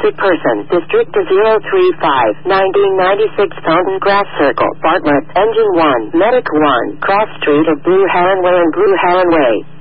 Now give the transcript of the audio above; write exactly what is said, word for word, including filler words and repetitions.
wanted person. District zero three five, nineteen ninety-six Fountain Grass Circle, Bartlett. Engine one, Medic one, Cross Street of Blue Heron Way and Blue Heron Way.